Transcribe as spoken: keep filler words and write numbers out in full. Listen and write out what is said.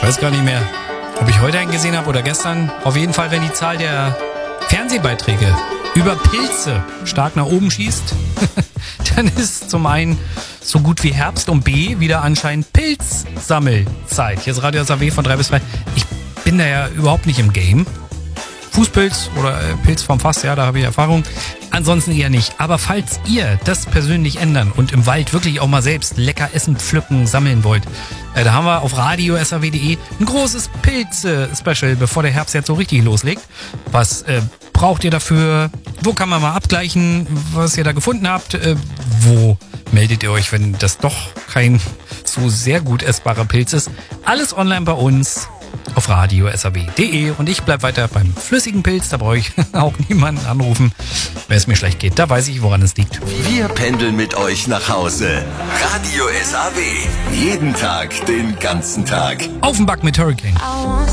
weiß gar nicht mehr, ob ich heute einen gesehen habe oder gestern. Auf jeden Fall, wenn die Zahl der Fernsehbeiträge über Pilze stark nach oben schießt, dann ist zum einen so gut wie Herbst und B wieder anscheinend Pilzsammelzeit. Hier ist Radio S A W von drei bis drei. Ich bin da ja überhaupt nicht im Game. Fußpilz oder äh, Pilz vom Fass, ja, da habe ich Erfahrung. Ansonsten eher nicht. Aber falls ihr das persönlich ändern und im Wald wirklich auch mal selbst lecker essen, pflücken, sammeln wollt, äh, da haben wir auf radio s a w punkt de ein großes Pilze-Special, bevor der Herbst jetzt so richtig loslegt. Was äh, braucht ihr dafür? Wo kann man mal abgleichen, was ihr da gefunden habt? Äh, wo meldet ihr euch, wenn das doch kein so sehr gut essbarer Pilz ist? Alles online bei uns auf radio s a w punkt de und ich bleib weiter beim flüssigen Pilz, da brauche ich auch niemanden anrufen, wenn es mir schlecht geht. Da weiß ich, woran es liegt. Wir pendeln mit euch nach Hause. Radio S A W. Jeden Tag, den ganzen Tag. Auf den Back mit Hurricane.